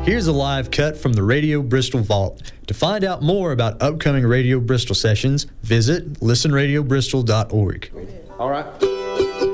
Here's a live cut from the Radio Bristol Vault. To find out more about upcoming Radio Bristol sessions, visit listenradiobristol.org. All right.